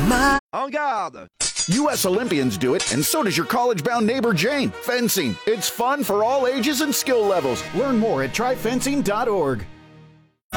En garde! U.S. Olympians do it, and so does your college-bound neighbor Jane. Fencing. It's fun for all ages and skill levels. Learn more at tryfencing.org.